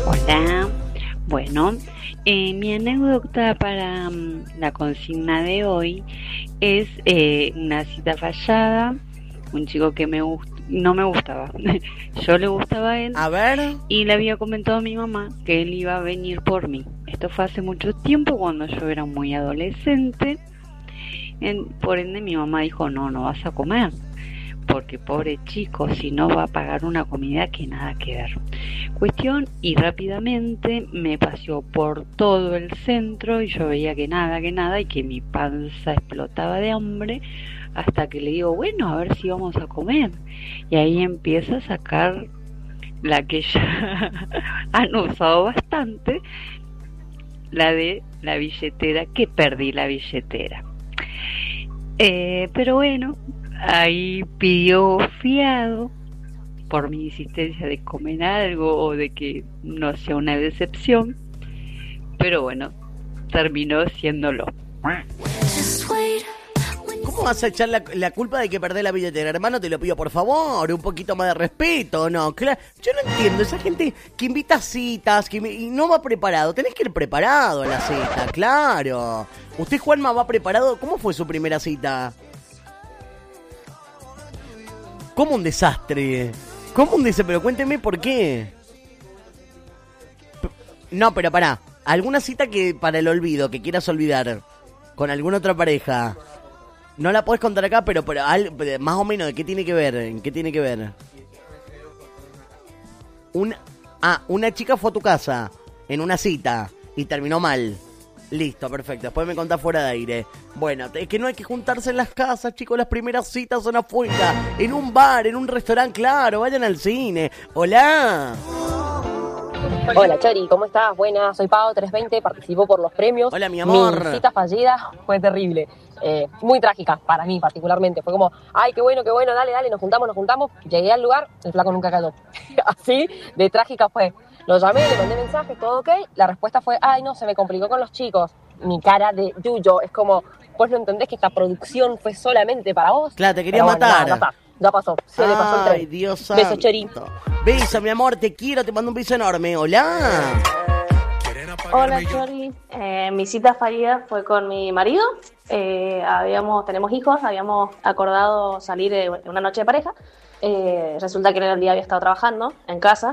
Hola, bueno, mi anécdota para la consigna de hoy es una cita fallada, un chico que no me gustaba, yo le gustaba a él A ver. y le había comentado a mi mamá que él iba a venir por mí. Esto fue hace mucho tiempo cuando yo era muy adolescente, por ende mi mamá dijo no vas a comer. Porque pobre chico, si no va a pagar una comida que nada que ver. Cuestión, y rápidamente me paseó por todo el centro y yo veía que nada, y que mi panza explotaba de hambre, hasta que le digo, bueno, a ver si vamos a comer. Y ahí empieza a sacar la que ya han usado bastante, la de la billetera, que perdí la billetera. Pero bueno, ahí pidió fiado por mi insistencia de comer algo o de que no sea una decepción, pero bueno, terminó siéndolo. ¿Cómo vas a echar la culpa de que perdés la billetera? Hermano, te lo pido por favor, un poquito más de respeto, ¿no? Claro, yo no entiendo, esa gente que invita citas y no va preparado. Tenés que ir preparado a la cita, claro. ¿Usted, Juanma, va preparado? ¿Cómo fue su primera cita? ¿Cómo un desastre? ¿Cómo un desastre? Pero cuénteme por qué. No, pero pará. ¿Alguna cita que para el olvido, que quieras olvidar con alguna otra pareja? No la podés contar acá, pero más o menos, ¿de qué tiene que ver? ¿En qué tiene que ver? Una chica fue a tu casa en una cita y terminó mal. Listo, perfecto. Después me contás fuera de aire. Bueno, es que no hay que juntarse en las casas, chicos. Las primeras citas son afuera. En un bar, en un restaurante, claro. Vayan al cine. Hola. Hola, Chori, ¿cómo estás? Buenas, soy Pau 320, participó por los premios. Hola, mi amor. Mi cita fallida fue terrible. Muy trágica para mí particularmente. Fue como, ay, qué bueno, dale, nos juntamos. Llegué al lugar, el flaco nunca cayó. Así de trágica fue. Lo llamé, le mandé mensajes, todo ok. La respuesta fue, ay, no, se me complicó con los chicos. Mi cara de yuyo, es como, vos no entendés que esta producción fue solamente para vos. Claro, te quería bueno, matar. Ya está, ya pasó. Se le pasó el tren. Ay, Dios santo. Beso, Chori. Beso, mi amor, te quiero, te mando un beso enorme. Hola. Hola, Chori. Mi cita fallida fue con mi marido. Tenemos hijos, habíamos acordado salir una noche de pareja. Resulta que en el día había estado trabajando en casa